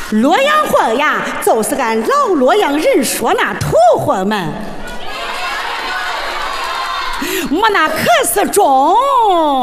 洛阳话呀，就是俺老洛阳人说那土话们，我那可是中。